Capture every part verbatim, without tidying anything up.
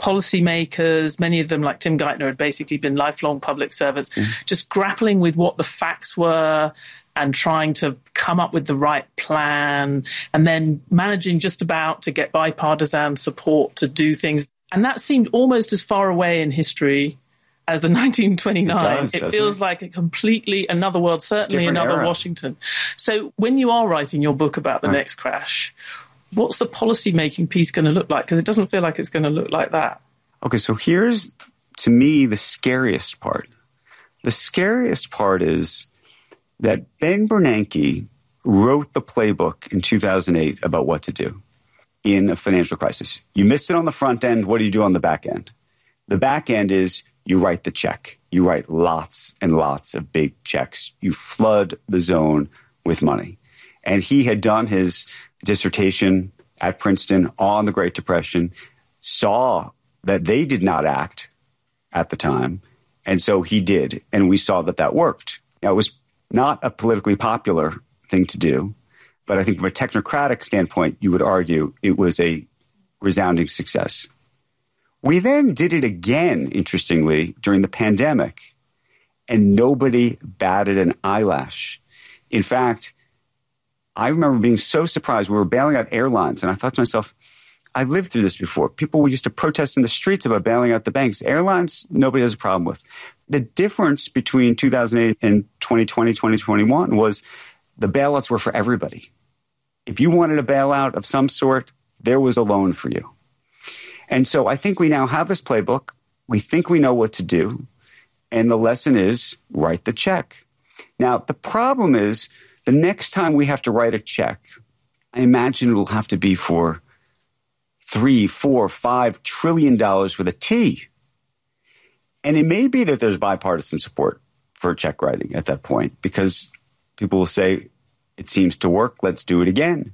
policymakers, many of them like Tim Geithner had basically been lifelong public servants, mm. just grappling with what the facts were and trying to come up with the right plan and then managing just about to get bipartisan support to do things. And that seemed almost as far away in history as the nineteen twenty-nine. It, does, it feels it? like a completely another world, certainly Different another era. Washington. So when you are writing your book about the right. next crash, what's the policy-making piece going to look like? Because it doesn't feel like it's going to look like that. Okay, so here's, to me, the scariest part. The scariest part is that Ben Bernanke wrote the playbook in two thousand eight about what to do in a financial crisis. You missed it on the front end. What do you do on the back end? The back end is you write the check. You write lots and lots of big checks. You flood the zone with money. And he had done his dissertation at Princeton on the Great Depression, saw that they did not act at the time. And so he did. And we saw that that worked. Now, it was not a politically popular thing to do. But I think from a technocratic standpoint, you would argue it was a resounding success. We then did it again, interestingly, during the pandemic, and nobody batted an eyelash. In fact, I remember being so surprised. We were bailing out airlines, and I thought to myself, I've lived through this before. People used to protest in the streets about bailing out the banks. Airlines, nobody has a problem with. The difference between two thousand eight and twenty twenty, twenty twenty-one was the bailouts were for everybody. If you wanted a bailout of some sort, there was a loan for you. And so I think we now have this playbook. We think we know what to do. And the lesson is write the check. Now, the problem is the next time we have to write a check, I imagine it will have to be for three, four, five trillion dollars with a T. And it may be that there's bipartisan support for check writing at that point because people will say, it seems to work. Let's do it again.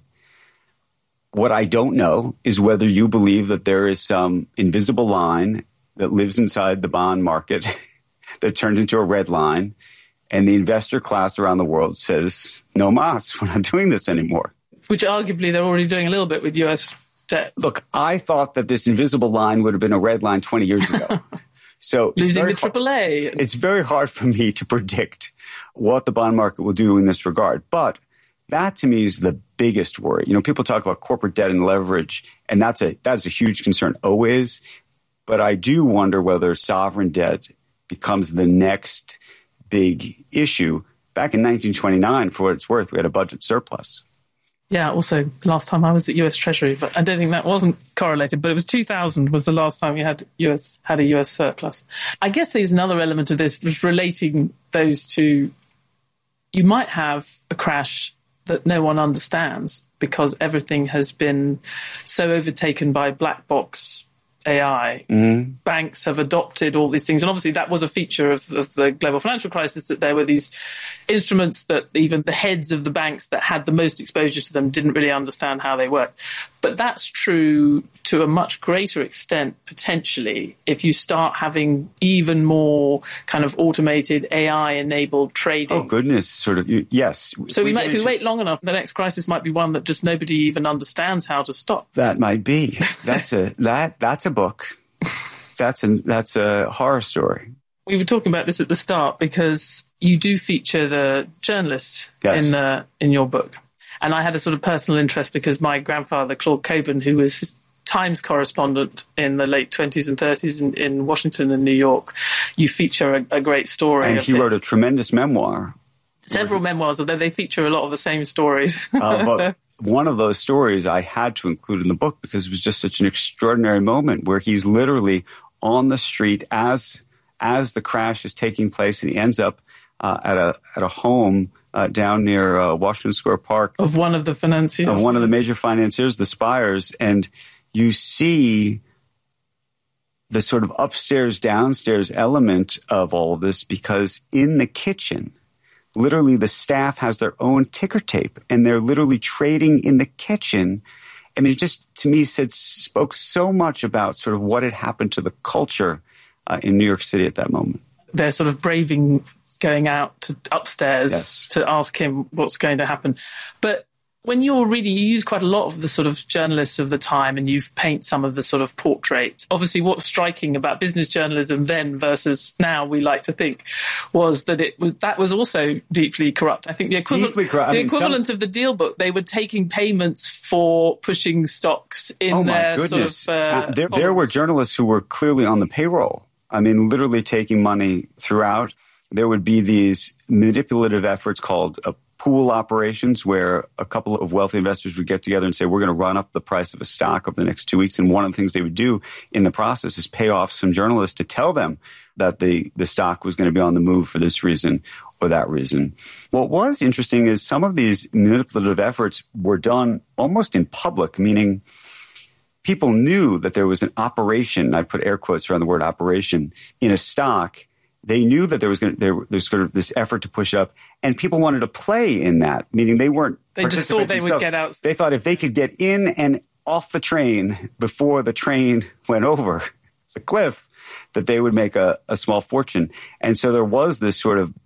What I don't know is whether you believe that there is some invisible line that lives inside the bond market that turns into a red line, and the investor class around the world says, no mas, we're not doing this anymore. Which arguably they're already doing a little bit with U S debt. Look, I thought that this invisible line would have been a red line twenty years ago. So losing the triple A. Hard, it's very hard for me to predict what the bond market will do in this regard. But that, to me, is the biggest worry. You know, people talk about corporate debt and leverage, and that's a that's a huge concern always. But I do wonder whether sovereign debt becomes the next big issue. Back in nineteen twenty-nine, for what it's worth, we had a budget surplus. Yeah, also, last time I was at U S Treasury, but I don't think that wasn't correlated, but it was two thousand was the last time we had U S had a U S surplus. I guess there's another element of this, just relating those two. You might have a crash that no one understands because everything has been so overtaken by black box A I. Mm-hmm. Banks have adopted all these things. And obviously that was a feature of, of the global financial crisis, that there were these instruments that even the heads of the banks that had the most exposure to them didn't really understand how they worked. But that's true to a much greater extent, potentially, if you start having even more kind of automated A I-enabled trading. Oh, goodness. Sort of, yes. So we, we might, if we wait long enough, the next crisis might be one that just nobody even understands how to stop. That might be. That's a, that, that's a book. That's a, that's a horror story. We were talking about this at the start because you do feature the journalists yes. in uh, in your book. And I had a sort of personal interest because my grandfather, Claude Cockburn, who was Times correspondent in the late twenties and thirties in, in Washington and New York, you feature a, a great story. And of he it. wrote a tremendous memoir. Several memoirs, although they feature a lot of the same stories. uh, but one of those stories I had to include in the book because it was just such an extraordinary moment where he's literally on the street as as the crash is taking place, and he ends up uh, at a at a home uh, down near uh, Washington Square Park of one of the financiers, of one of the major financiers, the Spires, and you see the sort of upstairs downstairs element of all of this because in the kitchen, literally the staff has their own ticker tape, and they're literally trading in the kitchen. I mean, it just to me said spoke so much about sort of what had happened to the culture Uh, in New York City at that moment. They're sort of braving going out to upstairs yes. to ask him what's going to happen. But when you're reading, you use quite a lot of the sort of journalists of the time and you paint some of the sort of portraits. Obviously, what's striking about business journalism then versus now, we like to think, was that it was, that was also deeply corrupt. I think the equivalent, deeply corrupt. the I mean, equivalent some... of the Deal book, they were taking payments for pushing stocks in oh their goodness. sort of... Uh, uh, there, there were journalists who were clearly on the payroll. I mean, literally taking money throughout. There would be these manipulative efforts called a pool operations where a couple of wealthy investors would get together and say, we're going to run up the price of a stock over the next two weeks. And one of the things they would do in the process is pay off some journalists to tell them that the, the stock was going to be on the move for this reason or that reason. What was interesting is some of these manipulative efforts were done almost in public, meaning people knew that there was an operation, I put air quotes around the word operation, in a stock. They knew that there was going to, there, there's sort of this effort to push up, and people wanted to play in that, meaning they weren't They just thought they themselves. would get out. They thought if they could get in and off the train before the train went over the cliff, that they would make a, a small fortune. And so there was this sort of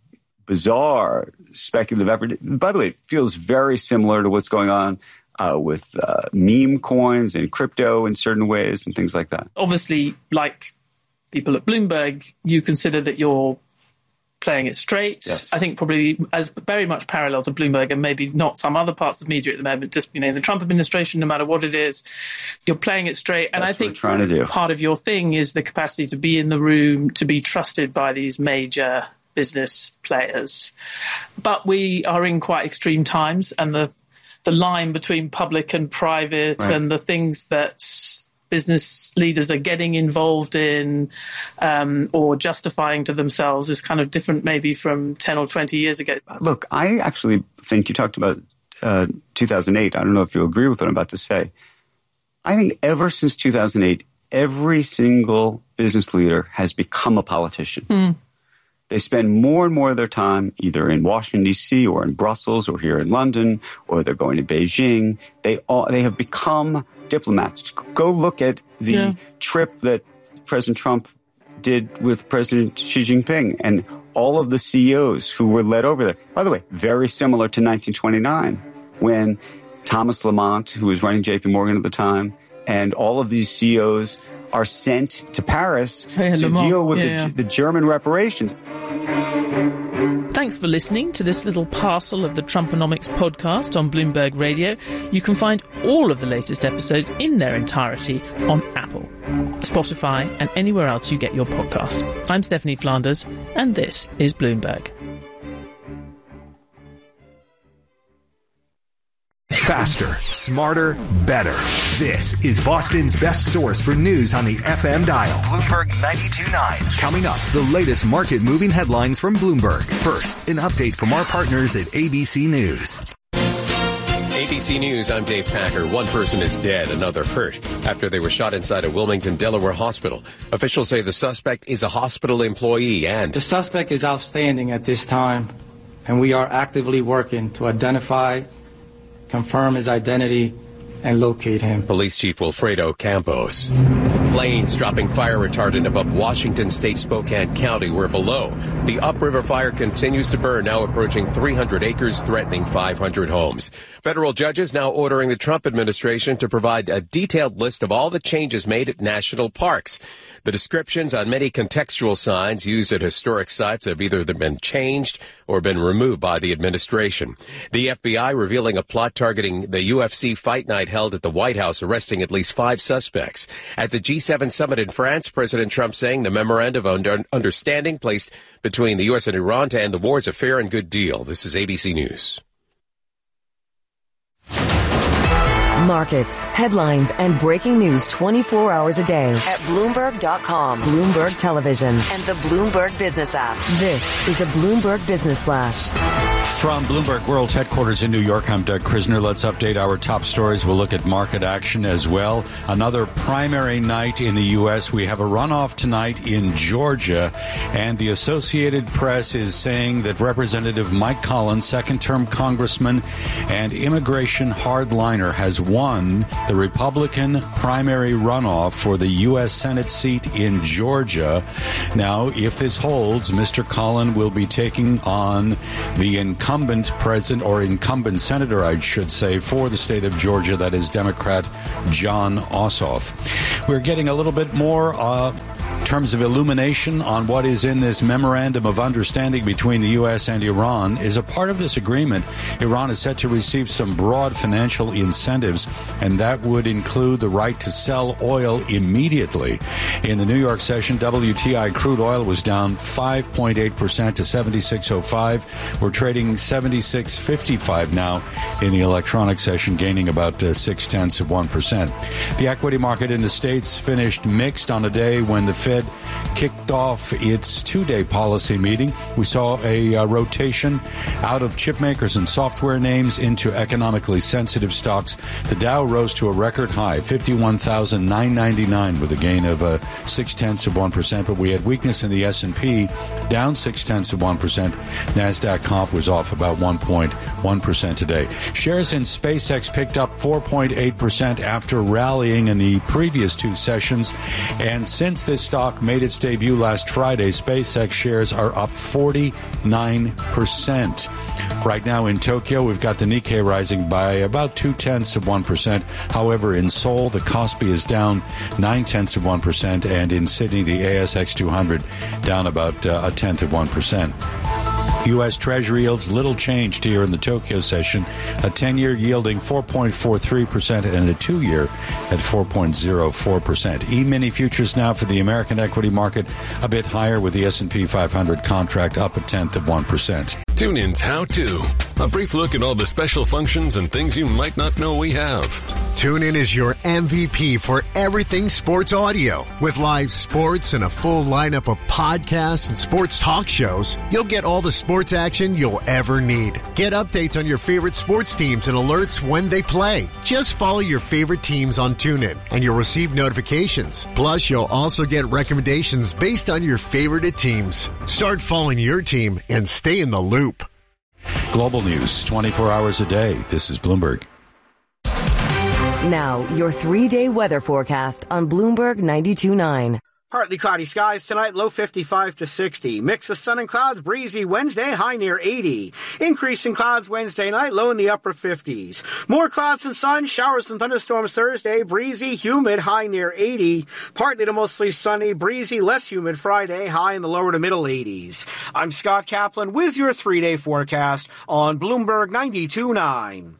bizarre speculative effort. By the way, it feels very similar to what's going on uh, with uh, meme coins and crypto in certain ways and things like that. Obviously, like people at Bloomberg, you consider that you're playing it straight. Yes. I think probably as very much parallel to Bloomberg and maybe not some other parts of media at the moment, just, you know, the Trump administration, no matter what it is, you're playing it straight. And That's I think what we're trying to do. Part of your thing is the capacity to be in the room, to be trusted by these major business players. But we are in quite extreme times, and the the line between public and private right. and the things that business leaders are getting involved in um, or justifying to themselves is kind of different maybe from ten or twenty years ago. Look, I actually think you talked about uh, two thousand eight. I don't know if you'll agree with what I'm about to say. I think ever since two thousand eight, every single business leader has become a politician. Mm. They spend more and more of their time either in Washington, D C or in Brussels or here in London, or they're going to Beijing. They all, they have become diplomats. Go look at the yeah. trip that President Trump did with President Xi Jinping and all of the C E Os who were led over there. By the way, very similar to nineteen twenty-nine when Thomas Lamont, who was running J P Morgan at the time, and all of these C E Os are sent to Paris yeah, to Lamont. deal with yeah, the, yeah. the German reparations. Thanks for listening to this little parcel of the Trumponomics podcast on Bloomberg Radio. You can find all of the latest episodes in their entirety on Apple, Spotify, and anywhere else you get your podcasts. I'm Stephanie Flanders, and this is Bloomberg. Faster, smarter, better. This is Boston's best source for news on the F M dial. Bloomberg ninety-two point nine. Coming up, the latest market-moving headlines from Bloomberg. First, an update from our partners at A B C News. A B C News, I'm Dave Packer. One person is dead, another hurt, after they were shot inside a Wilmington, Delaware hospital. Officials say the suspect is a hospital employee and... The suspect is outstanding at this time, and we are actively working to identify, confirm his identity, and locate him. Police Chief Wilfredo Campos. Planes dropping fire retardant above Washington State, Spokane County were below. The upriver fire continues to burn, now approaching three hundred acres, threatening five hundred homes. Federal judges now ordering the Trump administration to provide a detailed list of all the changes made at national parks. The descriptions on many contextual signs used at historic sites have either been changed or been removed by the administration. The F B I revealing a plot targeting the U F C fight night held at the White House, arresting at least five suspects. At the G seven summit in France, President Trump saying the memorandum of understanding placed between the U S and Iran to end the war is a fair and good deal. This is A B C News. Markets, headlines, and breaking news twenty-four hours a day at Bloomberg dot com, Bloomberg Television, and the Bloomberg Business app. This is a Bloomberg Business Flash. From Bloomberg World Headquarters in New York, I'm Doug Krisner. Let's update our top stories. We'll look at market action as well. Another primary night in the U S. We have a runoff tonight in Georgia, and the Associated Press is saying that Representative Mike Collins, second-term congressman and immigration hardliner, has won won the Republican primary runoff for the U S Senate seat in Georgia. Now, if this holds, Mister Cullen will be taking on the incumbent president, or incumbent senator, I should say, for the state of Georgia, that is Democrat Jon Ossoff. We're getting a little bit more uh, in terms of illumination on what is in this memorandum of understanding between the U S and Iran. Is a part of this agreement, Iran is set to receive some broad financial incentives, and that would include the right to sell oil immediately. In the New York session, W T I crude oil was down five point eight percent to seventy-six oh five. We're trading seventy-six fifty-five now in the electronic session, gaining about uh, six tenths of one percent. The equity market in the States finished mixed on a day when the Fed kicked off its two-day policy meeting. We saw a uh, rotation out of chip makers and software names into economically sensitive stocks. The Dow rose to a record high, fifty-one thousand nine hundred ninety-nine, with a gain of uh, six tenths of one percent. But we had weakness in the S and P, down six tenths of one percent. NASDAQ comp was off about one point one percent today. Shares in SpaceX picked up four point eight percent after rallying in the previous two sessions. And since this stock made its debut last Friday, SpaceX shares are up forty-nine percent. Right now in Tokyo, we've got the Nikkei rising by about two tenths of one percent. However, in Seoul, the Kospi is down nine tenths of one percent, and in Sydney, the A S X two hundred down about uh, a tenth of one percent. U S. Treasury yields little changed here in the Tokyo session. A ten-year yielding four point four three percent and a two-year at four point zero four percent. E-mini futures now for the American equity market a bit higher, with the S and P five hundred contract up a tenth of one percent. TuneIn's How To. A brief look at all the special functions and things you might not know we have. TuneIn is your M V P for everything sports audio. With live sports and a full lineup of podcasts and sports talk shows, you'll get all the sports action you'll ever need. Get updates on your favorite sports teams and alerts when they play. Just follow your favorite teams on TuneIn and you'll receive notifications. Plus, you'll also get recommendations based on your favorite teams. Start following your team and stay in the loop. Global news, twenty-four hours a day. This is Bloomberg. Now, your three-day weather forecast on Bloomberg ninety-two point nine. Partly cloudy skies tonight, low fifty-five to sixty. Mix of sun and clouds, breezy Wednesday, high near eighty. Increase in clouds Wednesday night, low in the upper fifties. More clouds and sun, showers and thunderstorms Thursday, breezy, humid, high near eighty. Partly to mostly sunny, breezy, less humid Friday, high in the lower to middle eighties. I'm Scott Kaplan with your three-day forecast on Bloomberg ninety-two point nine.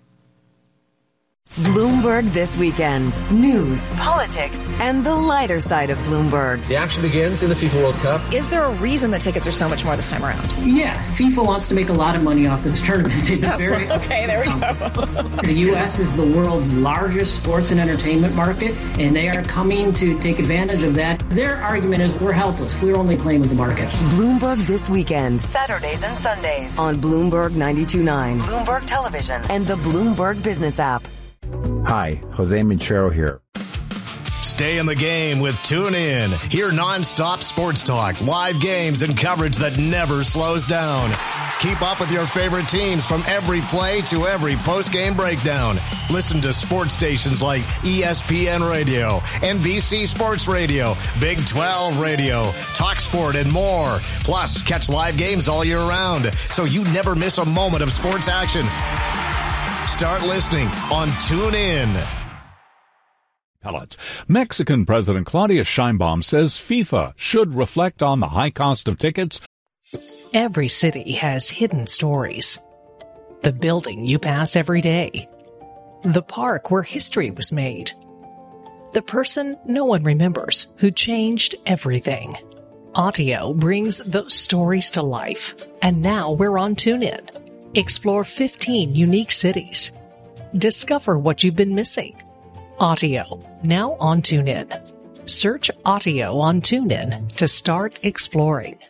Bloomberg This Weekend. News, politics, and the lighter side of Bloomberg. The action begins in the FIFA World Cup. Is there a reason that tickets are so much more this time around? Yeah, FIFA wants to make a lot of money off this tournament. They've been very okay, there we go. The U S is the world's largest sports and entertainment market, and they are coming to take advantage of that. Their argument is we're helpless. We're only playing with the market. Bloomberg This Weekend. Saturdays and Sundays on Bloomberg ninety-two point nine, Bloomberg Television, and the Bloomberg Business app. Hi, Jose Minchero here. Stay in the game with TuneIn. Hear nonstop sports talk, live games, and coverage that never slows down. Keep up with your favorite teams from every play to every post-game breakdown. Listen to sports stations like E S P N Radio, N B C Sports Radio, Big twelve Radio, TalkSport, and more. Plus, catch live games all year round, so you never miss a moment of sports action. Start listening on TuneIn. Pellets. Mexican President Claudia Sheinbaum says FIFA should reflect on the high cost of tickets. Every city has hidden stories. The building you pass every day. The park where history was made. The person no one remembers who changed everything. Audio brings those stories to life. And now we're on TuneIn. Explore fifteen unique cities. Discover what you've been missing. Audio, now on TuneIn. Search Audio on TuneIn to start exploring.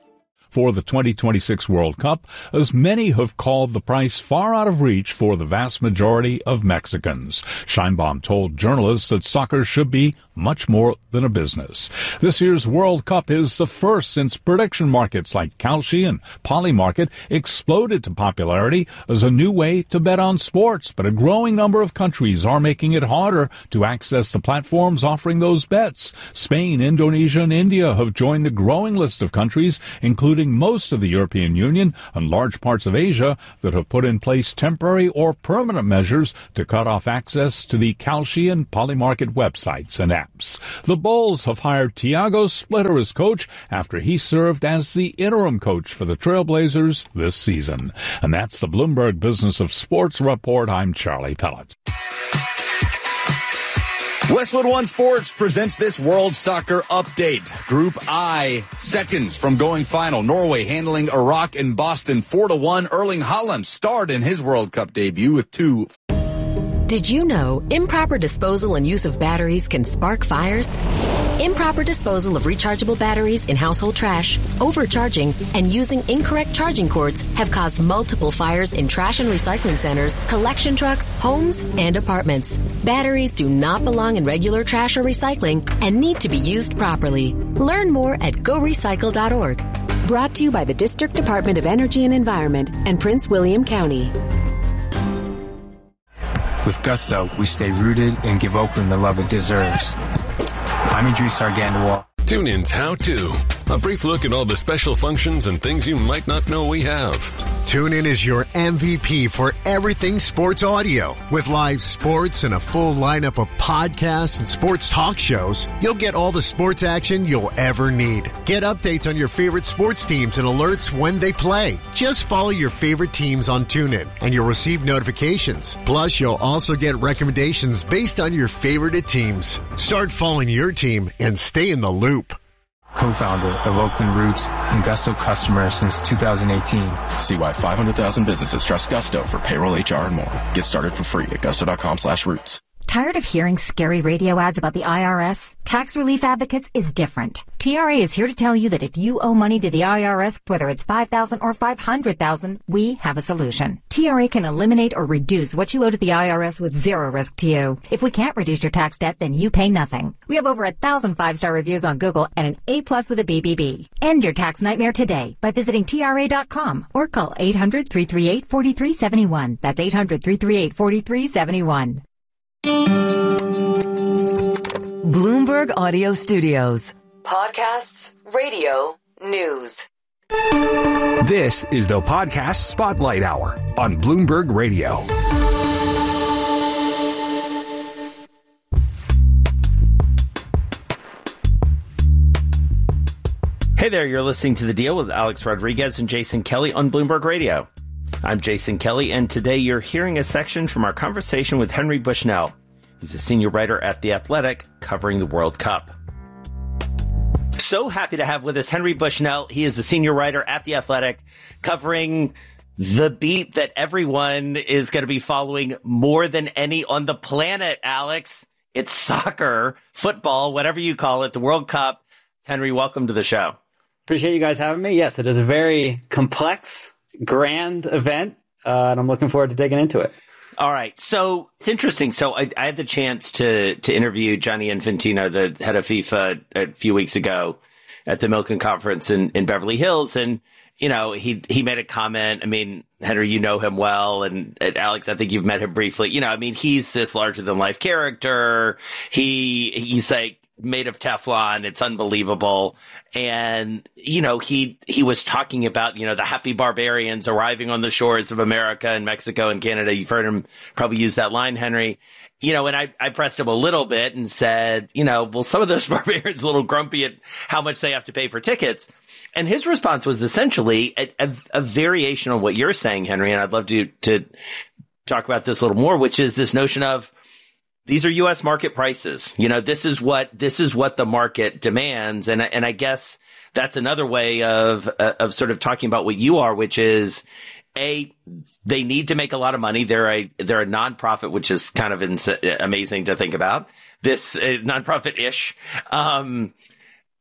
for the twenty twenty-six World Cup, as many have called the price far out of reach for the vast majority of Mexicans. Sheinbaum told journalists that soccer should be much more than a business. This year's World Cup is the first since prediction markets like Kalshi and Polymarket exploded to popularity as a new way to bet on sports, but a growing number of countries are making it harder to access the platforms offering those bets. Spain, Indonesia, and India have joined the growing list of countries, including most of the European Union and large parts of Asia, that have put in place temporary or permanent measures to cut off access to the Kalshi and Polymarket websites and apps. The Bulls have hired Thiago Splitter as coach after he served as the interim coach for the Trailblazers this season. And that's the Bloomberg Business of Sports Report. I'm Charlie Pellet. Westwood One Sports presents this World Soccer Update. Group I, seconds from going final. Norway handling Iraq in Boston four to one. Erling Haaland starred in his World Cup debut with two. Did you know improper disposal and use of batteries can spark fires? Improper disposal of rechargeable batteries in household trash, overcharging, and using incorrect charging cords have caused multiple fires in trash and recycling centers, collection trucks, homes, and apartments. Batteries do not belong in regular trash or recycling and need to be used properly. Learn more at go recycle dot org. Brought to you by the District Department of Energy and Environment and Prince William County. With Gusto, we stay rooted and give Oakland the love it deserves. I'm Idris Argandawal. Tune in's How To. A brief look at all the special functions and things you might not know we have. TuneIn is your M V P for everything sports audio. With live sports and a full lineup of podcasts and sports talk shows, you'll get all the sports action you'll ever need. Get updates on your favorite sports teams and alerts when they play. Just follow your favorite teams on TuneIn and you'll receive notifications. Plus, you'll also get recommendations based on your favorited teams. Start following your team and stay in the loop. Co-founder of Oakland Roots and Gusto customer since two thousand eighteen. See why five hundred thousand businesses trust Gusto for payroll, H R, and more. Get started for free at gusto.com slash roots. Tired of hearing scary radio ads about the I R S? Tax Relief Advocates is different. T R A is here to tell you that if you owe money to the I R S, whether it's five thousand dollars or five hundred thousand dollars, we have a solution. T R A can eliminate or reduce what you owe to the I R S with zero risk to you. If we can't reduce your tax debt, then you pay nothing. We have over a thousand five-star reviews on Google and an A plus with a B B B. End your tax nightmare today by visiting T R A dot com or call eight hundred, three three eight, four three seven one. That's eight hundred, three three eight, four three seven one. Bloomberg Audio Studios. Podcasts, radio, news. This is the Podcast Spotlight Hour on Bloomberg Radio. Hey there, you're listening to The Deal with Alex Rodriguez and Jason Kelly on Bloomberg Radio. I'm Jason Kelly, and today you're hearing a section from our conversation with Henry Bushnell. He's a senior writer at The Athletic covering the World Cup. So happy to have with us Henry Bushnell. He is the senior writer at The Athletic covering the beat that everyone is going to be following more than any on the planet, Alex. It's soccer, football, whatever you call it, the World Cup. Henry, welcome to the show. Appreciate you guys having me. Yes, it is a very complex, grand event, uh, and I'm looking forward to digging into it. All right. So it's interesting. So I, I had the chance to to interview Gianni Infantino, the head of FIFA, a few weeks ago at the Milken Conference in, in Beverly Hills. And, you know, he he made a comment. I mean, Henry, you know him well. And, and Alex, I think you've met him briefly. You know, I mean, he's this larger than life character. He he's like made of Teflon. It's unbelievable. And, you know, he, he was talking about, you know, the happy barbarians arriving on the shores of America and Mexico and Canada. You've heard him probably use that line, Henry. You know, and I, I pressed him a little bit and said, you know, well, some of those barbarians are a little grumpy at how much they have to pay for tickets. And his response was essentially a, a, a variation on what you're saying, Henry. And I'd love to, to talk about this a little more, which is this notion of, these are U S market prices. You know, this is what this is what the market demands, and and I guess that's another way of uh, of sort of talking about what you are, which is a they need to make a lot of money. They're a they're a nonprofit, which is kind of ins- amazing to think about. This uh, nonprofit ish. Um,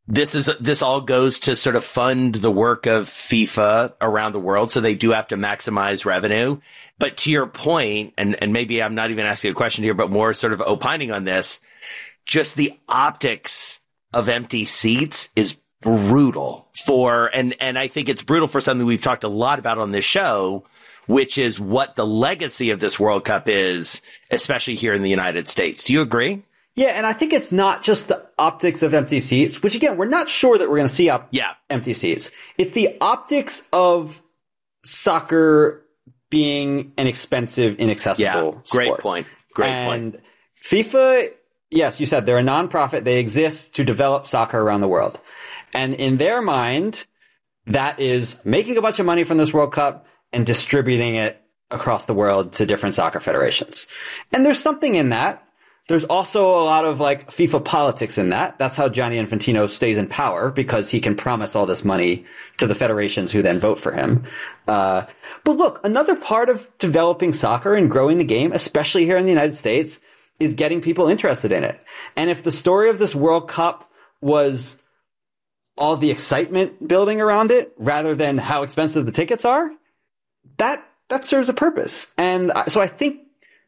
this is this all goes to sort of fund the work of FIFA around the world. So they do have to maximize revenue. But to your point, and, and maybe I'm not even asking a question here, but more sort of opining on this, just the optics of empty seats is brutal for, and, and I think it's brutal for something we've talked a lot about on this show, which is what the legacy of this World Cup is, especially here in the United States. Do you agree? Yeah, and I think it's not just the optics of empty seats, which again, we're not sure that we're going to see op- yeah. empty seats. It's the optics of soccer being an expensive, inaccessible yeah, great sport. point. Great and point. FIFA, yes, you said they're a nonprofit. They exist to develop soccer around the world. And in their mind, that is making a bunch of money from this World Cup and distributing it across the world to different soccer federations. And there's something in that. There's also a lot of like FIFA politics in that. That's how Gianni Infantino stays in power, because he can promise all this money to the federations who then vote for him. Uh, but look, another part of developing soccer and growing the game, especially here in the United States, is getting people interested in it. And if the story of this World Cup was all the excitement building around it rather than how expensive the tickets are, that, that serves a purpose. And so I think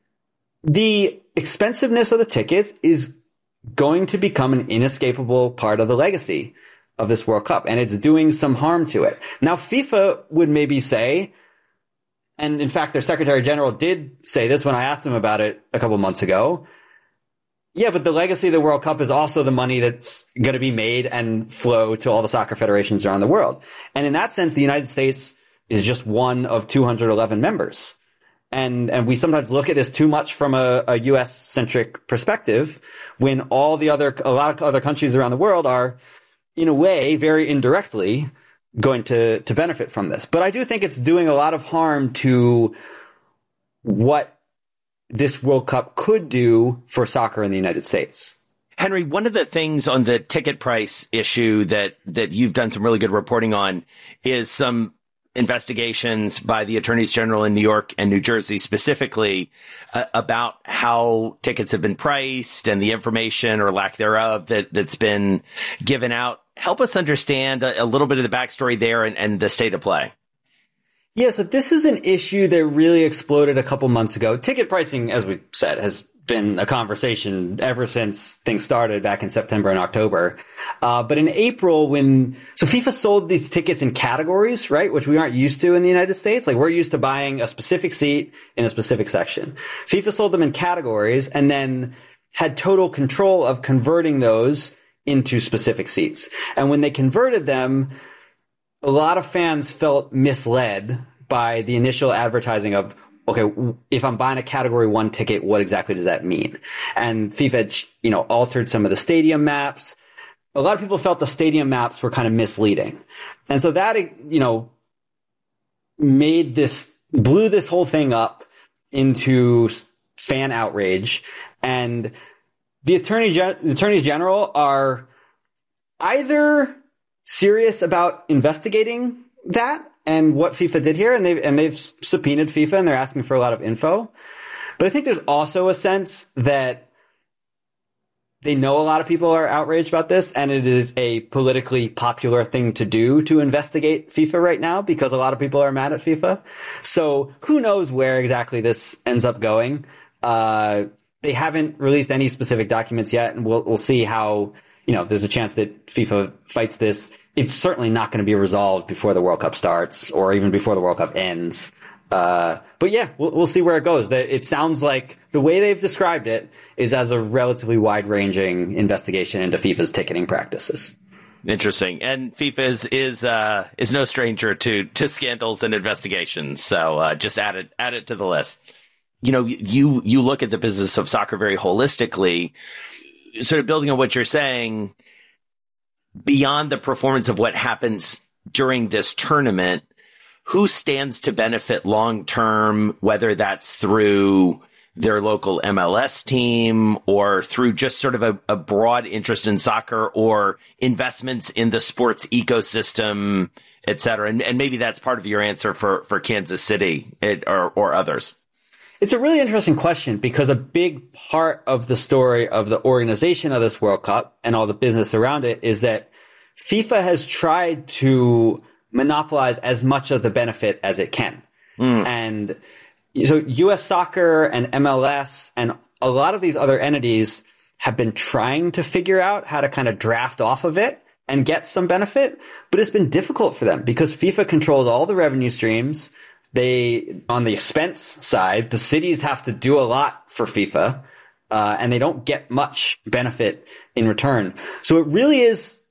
the expensiveness of the tickets is going to become an inescapable part of the legacy of this World Cup, and it's doing some harm to it. Now, FIFA would maybe say, and in fact, their Secretary General did say this when I asked him about it a couple months ago, yeah, but the legacy of the World Cup is also the money that's going to be made and flow to all the soccer federations around the world. And in that sense, the United States is just one of two hundred eleven members. And, and we sometimes look at this too much from a, a U S centric perspective, when all the other, a lot of other countries around the world are, in a way, very indirectly going to, to benefit from this. But I do think it's doing a lot of harm to what this World Cup could do for soccer in the United States. Henry, one of the things on the ticket price issue that, that you've done some really good reporting on is some investigations by the attorneys general in New York and New Jersey specifically uh, about how tickets have been priced and the information or lack thereof that, that's been given out. Help us understand a, a little bit of the backstory there and, and the state of play. Yeah, so this is an issue that really exploded a couple months ago. Ticket pricing, as we said, has been a conversation ever since things started back in September and October. Uh, but in April, when, so FIFA sold these tickets in categories, right? Which we aren't used to in the United States. Like, we're used to buying a specific seat in a specific section. FIFA sold them in categories and then had total control of converting those into specific seats. And when they converted them, a lot of fans felt misled by the initial advertising of, okay, if I'm buying a category one ticket, what exactly does that mean? And FIFA, you know, altered some of the stadium maps. A lot of people felt the stadium maps were kind of misleading. And so that, you know, made this, blew this whole thing up into fan outrage. And the attorney, the attorneys general are either serious about investigating that and what FIFA did here, and they've, and they've subpoenaed FIFA and they're asking for a lot of info. But I think there's also a sense that they know a lot of people are outraged about this, and it is a politically popular thing to do to investigate FIFA right now because a lot of people are mad at FIFA. So who knows where exactly this ends up going. Uh, they haven't released any specific documents yet, and we'll, we'll see how, you know, there's a chance that FIFA fights this. It's certainly not going to be resolved before the World Cup starts or even before the World Cup ends. Uh, but yeah, we'll, we'll see where it goes. It sounds like the way they've described it is as a relatively wide-ranging investigation into FIFA's ticketing practices. Interesting. And FIFA is is, uh, is no stranger to, to scandals and investigations. So uh, just add it add it to the list. You know, you you look at the business of soccer very holistically, sort of building on what you're saying. Beyond the performance of what happens during this tournament, who stands to benefit long term, whether that's through their local M L S team or through just sort of a, a broad interest in soccer or investments in the sports ecosystem, et cetera. And, and maybe that's part of your answer for, for Kansas City it, or, or others. It's a really interesting question because a big part of the story of the organization of this World Cup and all the business around it is that FIFA has tried to monopolize as much of the benefit as it can. Mm. And so U S Soccer and M L S and a lot of these other entities have been trying to figure out how to kind of draft off of it and get some benefit, but it's been difficult for them because FIFA controls all the revenue streams. They, on the expense side, the cities have to do a lot for FIFA, uh, and they don't get much benefit in return. So it really is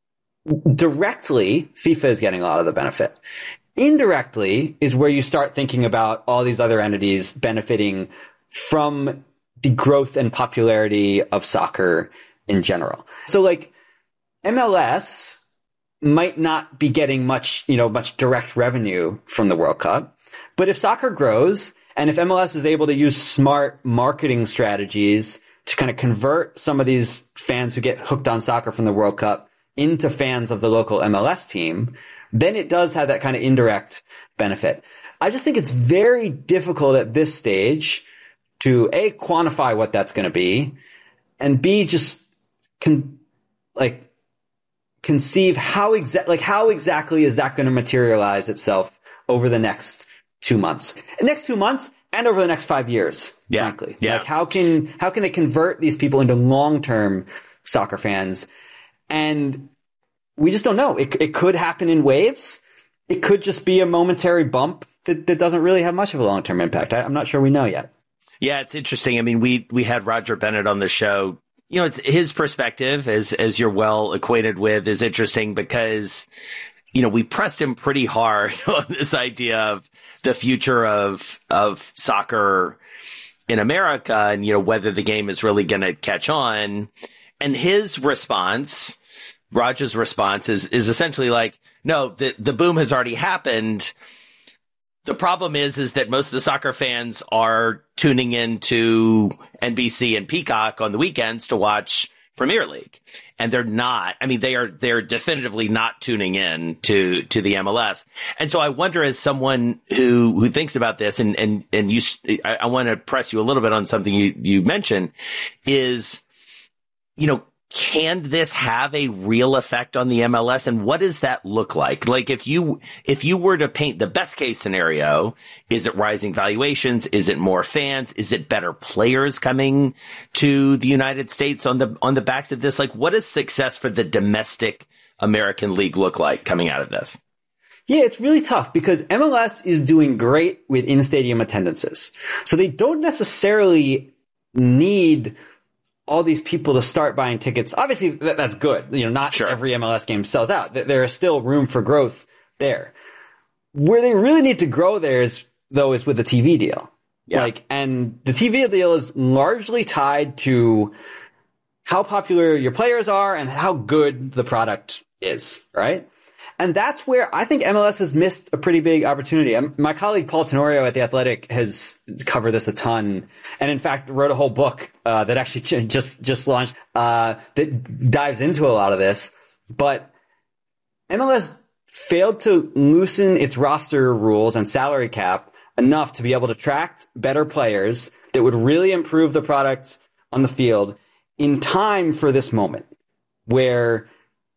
directly, FIFA is getting a lot of the benefit. Indirectly is where you start thinking about all these other entities benefiting from the growth and popularity of soccer in general. So like M L S might not be getting much, you know, much direct revenue from the World Cup, but if soccer grows and if M L S is able to use smart marketing strategies to kind of convert some of these fans who get hooked on soccer from the World Cup into fans of the local M L S team, then it does have that kind of indirect benefit. I just think it's very difficult at this stage to A, quantify what that's going to be, and B, just con- like conceive how exa- like how exactly is that going to materialize itself over the next two months, the next two months, and over the next five years. Yeah. Frankly, yeah. Like how can how can they convert these people into long-term soccer fans? And we just don't know. It it could happen in waves. It could just be a momentary bump that, that doesn't really have much of a long-term impact. I, I'm not sure we know yet. Yeah, it's interesting. I mean, we we had Roger Bennett on the show. You know, it's, his perspective, as as you're well acquainted with, is interesting because, you know, we pressed him pretty hard on this idea of the future of of soccer in America and, you know, whether the game is really going to catch on. And his response, Roger's response, is is essentially like, no, the the boom has already happened. The problem is, is that most of the soccer fans are tuning into N B C and Peacock on the weekends to watch Premier League. And they're not, I mean, they are, they're definitively not tuning in to, to the M L S. And so I wonder, as someone who, who thinks about this, and, and, and you, I, I want to press you a little bit on something you, you mentioned is, you know, can this have a real effect on the M L S? And what does that look like? Like if you, if you were to paint the best case scenario, is it rising valuations? Is it more fans? Is it better players coming to the United States on the, on the backs of this? Like what does success for the domestic American League look like coming out of this? Yeah, it's really tough because M L S is doing great with in-stadium attendances. So they don't necessarily need all these people to start buying tickets. Obviously, that, that's good. You know, not sure. Every M L S game sells out. There is still room for growth there. Where they really need to grow there is, though, is with the T V deal. Yeah. Like, and the T V deal is largely tied to how popular your players are and how good the product is, right? And that's where I think M L S has missed a pretty big opportunity. My colleague Paul Tenorio at The Athletic has covered this a ton, and in fact wrote a whole book uh, that actually just just launched uh, that dives into a lot of this. But M L S failed to loosen its roster rules and salary cap enough to be able to attract better players that would really improve the product on the field in time for this moment where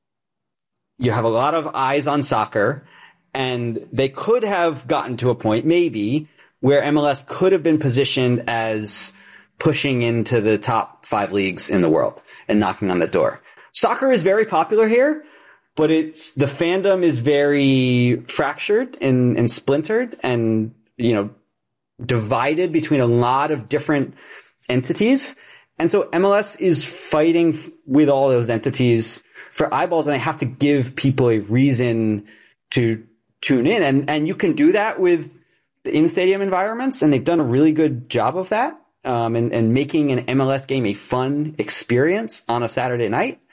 you have a lot of eyes on soccer, and they could have gotten to a point, maybe, where M L S could have been positioned as pushing into the top five leagues in the world and knocking on the door. Soccer is very popular here, but it's the fandom is very fractured and, and splintered and, you know, divided between a lot of different entities. And so M L S is fighting with all those entities for eyeballs, and they have to give people a reason to tune in. And, and you can do that with the in-stadium environments, and they've done a really good job of that, um, and, and making an M L S game a fun experience on a Saturday night.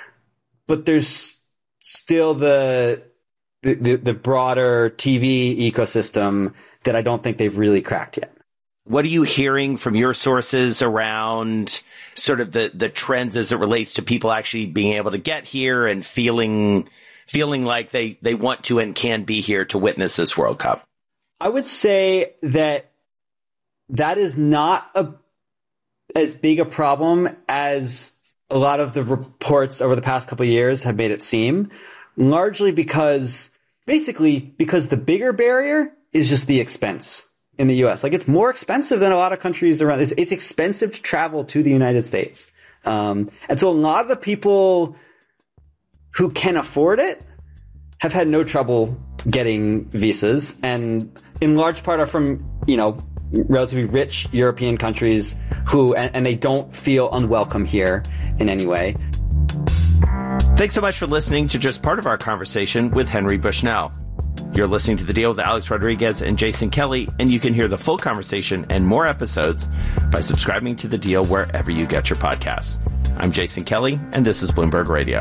But there's still the, the, the broader T V ecosystem that I don't think they've really cracked yet. What are you hearing from your sources around sort of the, the trends as it relates to people actually being able to get here and feeling feeling like they, they want to and can be here to witness this World Cup? I would say that that is not a as big a problem as a lot of the reports over the past couple of years have made it seem, largely because, basically, because the bigger barrier is just the expense in the U S. Like, it's more expensive than a lot of countries around. It's, it's expensive to travel to the United States. Um, and so a lot of the people who can afford it have had no trouble getting visas, and in large part are from, you know, relatively rich European countries who, and, and they don't feel unwelcome here in any way. Thanks so much for listening to just part of our conversation with Henry Bushnell. You're listening to The Deal with Alex Rodriguez and Jason Kelly, and you can hear the full conversation and more episodes by subscribing to The Deal wherever you get your podcasts. I'm Jason Kelly, and this is Bloomberg Radio.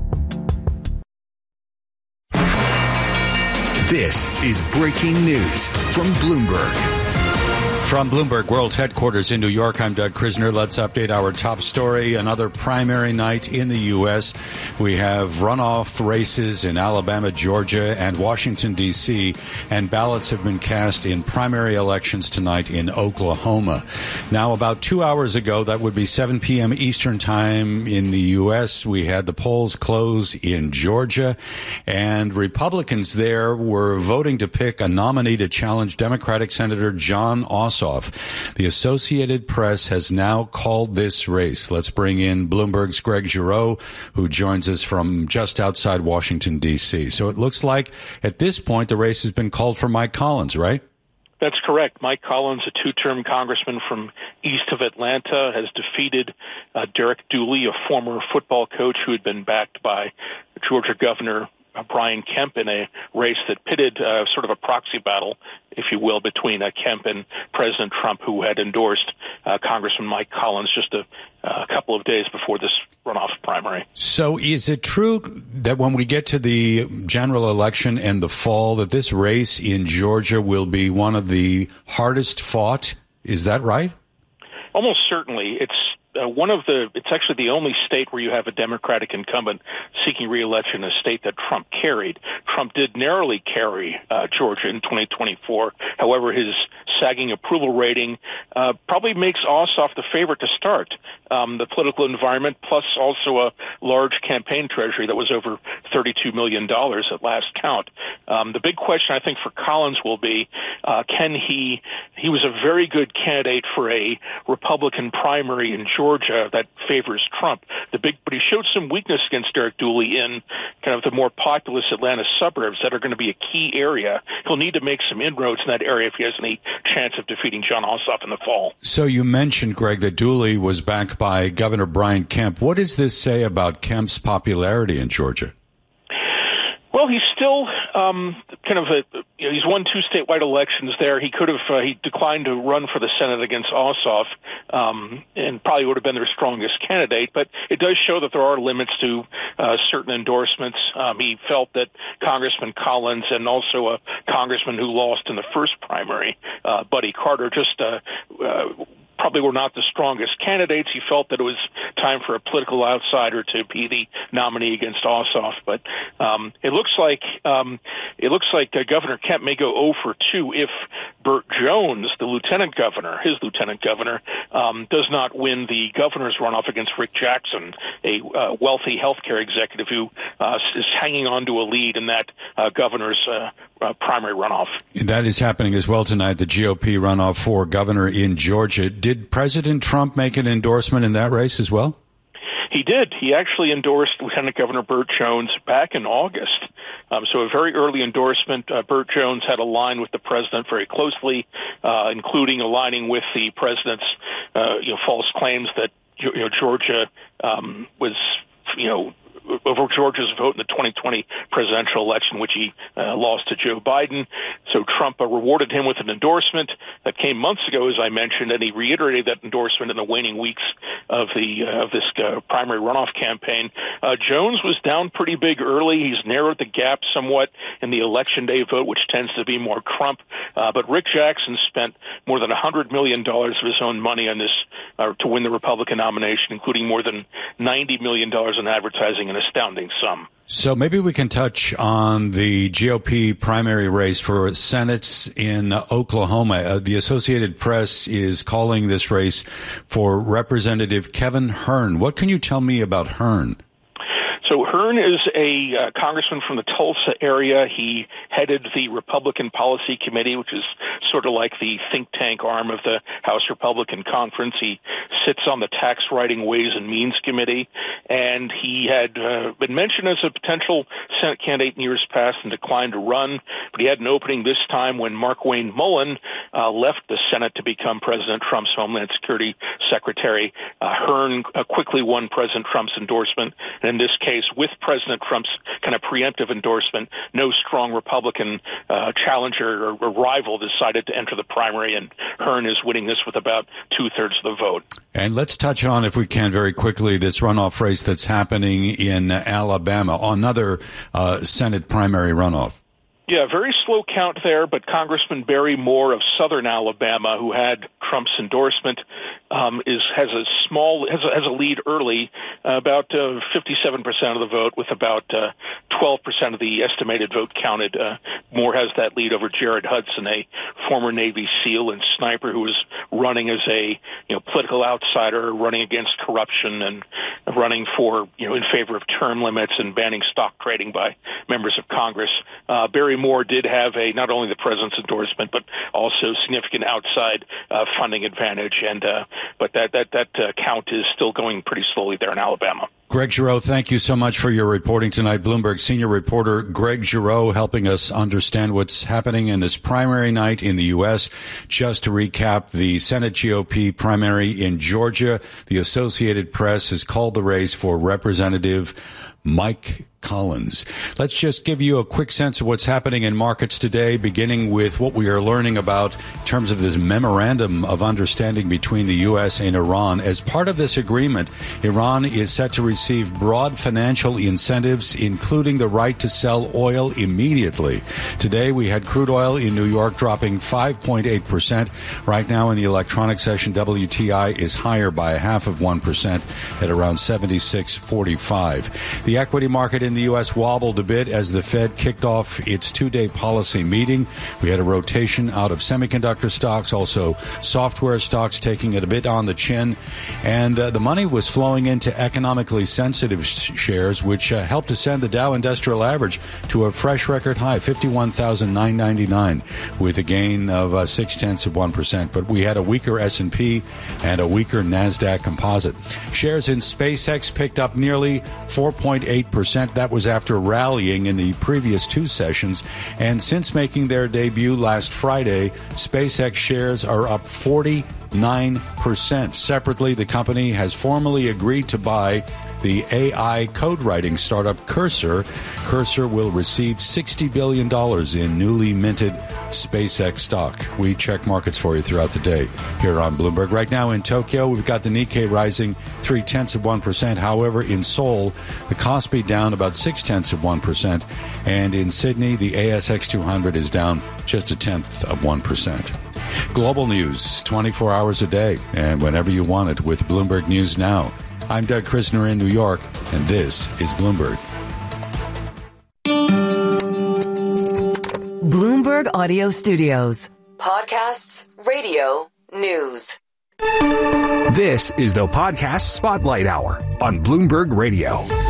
This is breaking news from Bloomberg. From Bloomberg World Headquarters in New York, I'm Doug Krisner. Let's update our top story. Another primary night in the U S. We have runoff races in Alabama, Georgia, and Washington, D C, and ballots have been cast in primary elections tonight in Oklahoma. Now, about two hours ago, that would be seven p.m. Eastern Time in the U S, we had the polls close in Georgia, and Republicans there were voting to pick a nominee to challenge Democratic Senator Jon Ossoff. The Associated Press has now called this race. Let's bring in Bloomberg's Greg Giroux, who joins us from just outside Washington, D C. So it looks like at this point the race has been called for Mike Collins, right? That's correct. Mike Collins, a two-term congressman from east of Atlanta, has defeated uh, Derek Dooley, a former football coach who had been backed by Georgia Governor Uh, Brian Kemp in a race that pitted uh, sort of a proxy battle, if you will, between uh, Kemp and President Trump, who had endorsed uh, Congressman Mike Collins just a, a couple of days before this runoff primary. So is it true that when we get to the general election and the fall, that this race in Georgia will be one of the hardest fought? Is that right? Almost certainly. It's Uh, one of the, it's actually the only state where you have a Democratic incumbent seeking re-election, a state that Trump carried. Trump did narrowly carry uh, Georgia in twenty twenty-four. However, his sagging approval rating uh, probably makes Ossoff the favorite to start. Um, the political environment, plus also a large campaign treasury that was over thirty-two million dollars at last count. Um, the big question, I think, for Collins will be, uh, can he, he was a very good candidate for a Republican primary in Georgia. Georgia that favors Trump. The big, but he showed some weakness against Derek Dooley in kind of the more populous Atlanta suburbs that are going to be a key area. He'll need to make some inroads in that area if he has any chance of defeating Jon Ossoff in the fall. So you mentioned, Greg, that Dooley was backed by Governor Brian Kemp. What does this say about Kemp's popularity in Georgia? Well, he's still um, kind of a, you know, he's won two statewide elections there. He could have, uh, he declined to run for the Senate against Ossoff, um, and probably would have been their strongest candidate. But it does show that there are limits to uh, certain endorsements. Um, he felt that Congressman Collins and also a congressman who lost in the first primary, uh, Buddy Carter, just uh, uh, probably were not the strongest candidates. He felt that it was time for a political outsider to be the nominee against Ossoff. But um, it looks like um, it looks like uh, Governor Kemp may go oh for two if Burt Jones, the lieutenant governor, his lieutenant governor, um, does not win the governor's runoff against Rick Jackson, a uh, wealthy healthcare executive who uh, is hanging on to a lead in that uh, governor's uh, uh, primary runoff. That is happening as well tonight, the G O P runoff for governor in Georgia. Did President Trump make an endorsement in that race as well? He did. He actually endorsed Lieutenant Governor Burt Jones back in August. Um, so a very early endorsement. Uh, Burt Jones had aligned with the president very closely, uh, including aligning with the president's uh, you know, false claims that you know, Georgia um, was, you know, over Georgia's vote in the twenty twenty presidential election, which he uh, lost to Joe Biden. So Trump uh, rewarded him with an endorsement that came months ago, as I mentioned, and he reiterated that endorsement in the waning weeks of the uh, of this uh, primary runoff campaign. Uh, Jones was down pretty big early. He's narrowed the gap somewhat in the election day vote, which tends to be more Trump. Uh, but Rick Jackson spent more than one hundred million dollars of his own money on this uh, to win the Republican nomination, including more than ninety million dollars in advertising and an astounding sum. So maybe we can touch on the G O P primary race for Senate in Oklahoma. Uh, the Associated Press is calling this race for Representative Kevin Hern. What can you tell me about Hern? So Hern is a uh, congressman from the Tulsa area. He headed the Republican Policy Committee, which is sort of like the think tank arm of the House Republican Conference. He sits on the Tax Writing Ways and Means Committee, and he had uh, been mentioned as a potential Senate candidate in years past and declined to run, but he had an opening this time when Markwayne Mullin uh, left the Senate to become President Trump's Homeland Security Secretary. Uh, Hern uh, quickly won President Trump's endorsement, and in this case, with President Trump's kind of preemptive endorsement, no strong Republican uh, challenger or, or rival decided to enter the primary, and Hern is winning this with about two-thirds of the vote. And let's touch on, if we can, very quickly, this runoff race that's happening in Alabama, another uh, Senate primary runoff. Yeah, very slow count there, but Congressman Barry Moore of Southern Alabama, who had Trump's endorsement, um, is has a small has a, has a lead early, uh, about uh, fifty-seven percent of the vote, with about uh, twelve percent of the estimated vote counted. Uh, Moore has that lead over Jared Hudson, a former Navy SEAL and sniper who was running as a you know political outsider, running against corruption and running for you know in favor of term limits and banning stock trading by members of Congress. Uh, Barry Moore did have a not only the president's endorsement, but also significant outside uh, funding advantage, and uh, but that that that uh, count is still going pretty slowly there in Alabama. Greg Giroux, thank you so much for your reporting tonight. Bloomberg senior reporter Greg Giroux helping us understand what's happening in this primary night in the U S. Just to recap, the Senate G O P primary in Georgia, the Associated Press has called the race for Representative Mike Collins. Let's just give you a quick sense of what's happening in markets today, beginning with what we are learning about in terms of this memorandum of understanding between the U S and Iran. As part of this agreement, Iran is set to receive broad financial incentives, including the right to sell oil immediately. Today, we had crude oil in New York dropping five point eight percent. Right now in the electronic session, W T I is higher by a half of one percent at around seventy-six forty-five. The equity market in the U S wobbled a bit as the Fed kicked off its two-day policy meeting. We had a rotation out of semiconductor stocks, also software stocks taking it a bit on the chin. And uh, the money was flowing into economically sensitive sh- shares, which uh, helped to send the Dow Industrial Average to a fresh record high, fifty-one thousand nine hundred ninety-nine, with a gain of uh, six-tenths of one percent. But we had a weaker S and P and a weaker NASDAQ composite. Shares in SpaceX picked up nearly four point eight percent. That was after rallying in the previous two sessions. And since making their debut last Friday, SpaceX shares are up forty-nine percent. Separately, the company has formally agreed to buy the A I code writing startup Cursor. Cursor will receive sixty billion dollars in newly minted SpaceX stock. We check markets for you throughout the day here on Bloomberg. Right now in Tokyo, we've got the Nikkei rising three-tenths of one percent. However, in Seoul, the Kospi down about six-tenths of one percent. And in Sydney, the A S X two hundred is down just a tenth of one percent. Global news, twenty-four hours a day, and whenever you want it with Bloomberg News Now. I'm Doug Krisner in New York, and this is Bloomberg. Bloomberg Audio Studios. Podcasts, radio, news. This is the Podcast Spotlight Hour on Bloomberg Radio.